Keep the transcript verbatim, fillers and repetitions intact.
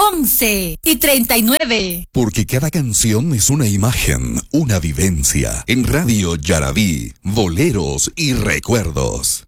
once y treinta y nueve. Porque cada canción es una imagen, una vivencia. En Radio Yarabí, boleros y recuerdos.